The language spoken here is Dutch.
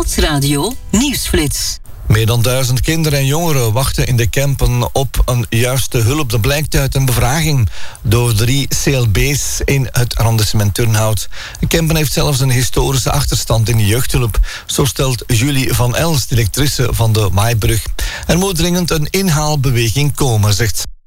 Stadsradio Nieuwsflits. Meer dan 1000 kinderen en jongeren wachten in de Kempen op een juiste hulp. Dat blijkt uit een bevraging door 3 CLB's in het arrondissement Turnhout. Kempen heeft zelfs een historische achterstand in de jeugdhulp. Zo stelt Julie van Els, directrice van de Maaibrug. Er moet dringend een inhaalbeweging komen, zegt ze.